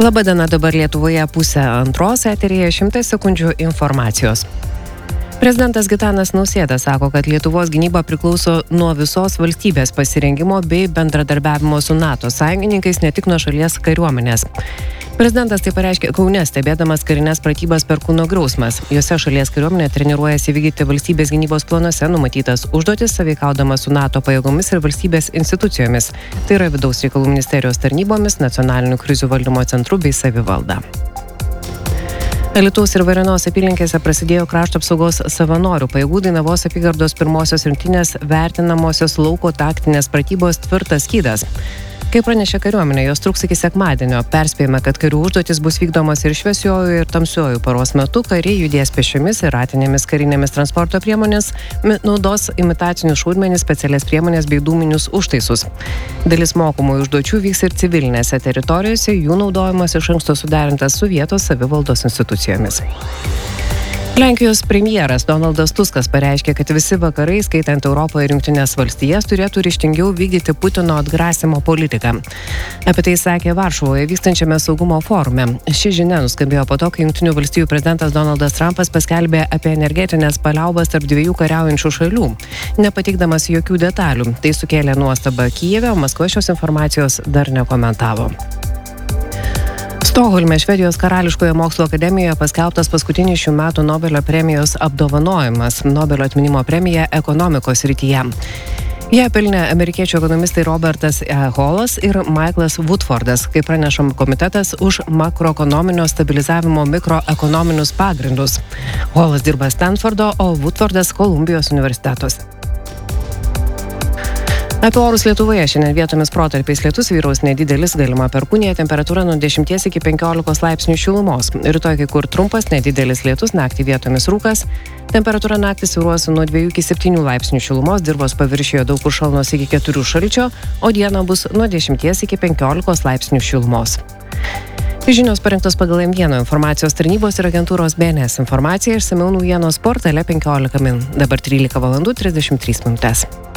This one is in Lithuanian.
Labadiena, dabar Lietuvoje 1:30, eteryje 100 sekundžių informacijos. Prezidentas Gitanas Nausėda sako, kad Lietuvos gynyba priklauso nuo visos valstybės pasirengimo bei bendradarbiavimo su NATO sąjungininkais, ne tik nuo šalies kariuomenės. Prezidentas tai pareiškė Kaune, stebėdamas karinės pratybas Perkūno Griausmas. Jose šalies kariuomenė treniruojasi vykdyti valstybės gynybos planuose numatytas užduotis, sąveikaudama su NATO pajėgomis ir valstybės institucijomis. Tai yra Vidaus reikalų ministerijos tarnybomis, nacionaliniu krizių valdymo centru bei savivalda. Alytaus ir Varėnos apylinkėse prasidėjo krašto apsaugos savanorių pajėgų Dainavos apygardos pirmosios rinktinės vertinamosios lauko taktinės pratybos Tvirtas skydas. Kaip pranešė kariuomenė, jos truks iki sekmadienio. Perspėjame, kad karių užduotis bus vykdomos ir šviesiuoju, ir tamsiuoju paros metu. Kariai judės pėsčiomis ir ratinėmis karinėmis transporto priemonės, naudos imitacinius šaudmenis, specialias priemonės bei dūminius užtaisus. Dalis mokomųjų užduočių vyks ir civilinėse teritorijose, jų naudojimas iš anksto suderintas su vietos savivaldos institucijomis. Lenkijos premjeras Donaldas Tuskas pareiškė, kad visi vakarai, skaitant Europą ir Jungtinės valstijas, turėtų ryžtingiau vykdyti Putino atgrasimo politiką. Apie tai sakė Varšuvoje vykstančiame saugumo forume. Ši žinia nuskambėjo po to, kai Jungtinių valstijų prezidentas Donaldas Trumpas paskelbė apie energetinės paliaubas tarp dviejų kariaujančių šalių, nepateikdamas jokių detalių. Tai sukėlė nuostabą Kijeve, o Maskva šios informacijos dar nekomentavo. Stokholme, Švedijos karališkoje mokslo akademijoje paskelbtas paskutinis šių metų Nobelio premijos apdovanojimas – Nobelio atminimo premija ekonomikos srityje. Ją pelnė amerikiečių ekonomistai Robertas E. Hallas ir Michaelas Woodfordas, kaip pranešam komitetas, už makroekonominio stabilizavimo mikroekonominius pagrindus. Hallas dirba Stanfordo, o Woodfordas Kolumbijos universitetuose. Apie orus Lietuvoje šiandien vietomis protarpiais lietus, vyraus nedidelis, galima perkūnija, temperatūra nuo 10 iki 15 laipsnių šilumos. Rytoj kai kur trumpas, nedidelis lietus, naktį vietomis rūkas. Temperatūra naktį svyruos nuo 2 iki 7 laipsnių šilumos, dirvos paviršiuje daug kur šalnos iki 4 šalčio, o dieną bus nuo 10 iki 15 laipsnių šilumos. Žinios parengtos pagal M1 informacijos tarnybos ir agentūros BNS informacija, išsamiau naujienos portale 15 min. Dabar 13:33.